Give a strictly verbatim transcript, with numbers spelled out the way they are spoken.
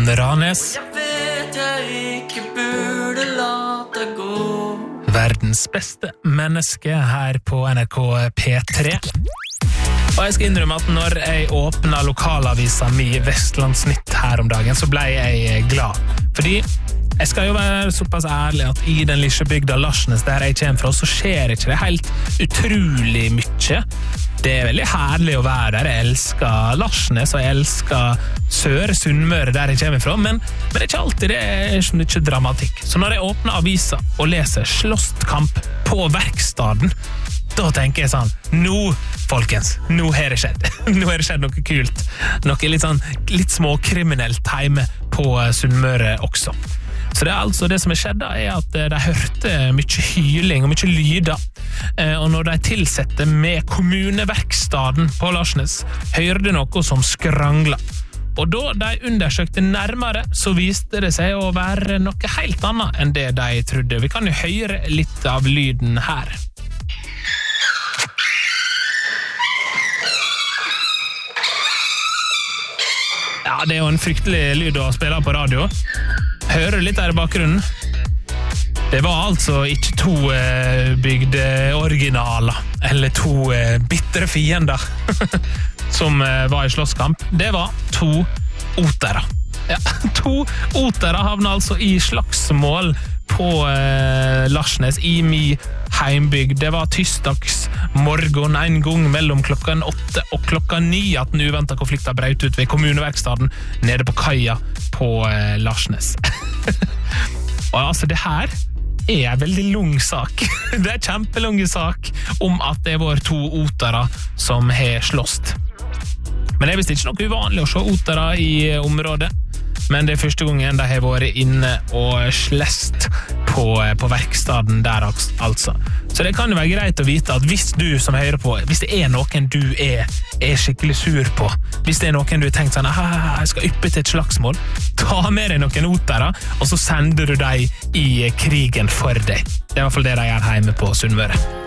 Stian Ranes. Jeg vet jeg ikke burde la det gå. Verdens beste menneske her på N R K P tre. Og jeg skal innrømme at når jeg åpnet lokalavisa mi Vestlandsnytt her om dagen, så ble jeg glad. Fordi jeg skal jo være såpass ærlig at i den lille bygda Larsnes der jeg kommer fra, så skjer ikke det helt utrolig mye. Det er veldig herlig å være der. Jeg elsker Larsnes, og jeg elsker Sør Sunnmøre der jeg kommer fra, men, men det er ikke alltid det er så mye dramatikk. Så når jeg åpner avisa og leser slåstkamp på verkstaden, da tenker jeg sånn, nå, folkens, nå har det skjedd. Nå har det skjedd noe kult. Noe litt, sånn, litt småkriminelt hjemme på Sunnmøre også. Så det er altså det som er skjedd da, er at de hørte mye hyling og mye lyder. Og når de tilsette med kommuneverkstaden på Larsnes hørte noe som skrangla. Og da de undersøkte nærmere, så viste det seg å være noe helt annet enn det de trodde. Vi kan jo høre litt av lyden her. Ja, det er jo en fryktelig lyd å spille på radio. Hører du litt der i bakgrunnen? Det var altså ikke to eh, bygde originaler, eller to eh, bittre fiender som eh, var i slåsskamp. Det var to otere. Ja, to otere havna altså i slagsmål på eh, Larsnes i mi heimbygd. Det var tirsdags morgen en gang mellom klokken åtte og klokka ni at den uventet konflikten brøt ut ved kommuneverkstaden nede på kaia på eh, Larsnes. Og altså det her er en veldig lang sak. Det er en kjempelang sak om at det var to otere som har slåst. Men det er vist ikke noe uvanlig å se otere i området. Men det er første gangen de har vært inne og slest på, på verkstaden der altså. Så det kan jo være greit å vite at hvis du som hører på, hvis det er noen du er, er skikkelig sur på, hvis det er noen du har tenkt sånn, jeg skal yppe til et slagsmål, ta med deg noen otere, og så sender du deg i krigen for deg. Det er i hvert fall det de gjør hjemme på Sunnmøre.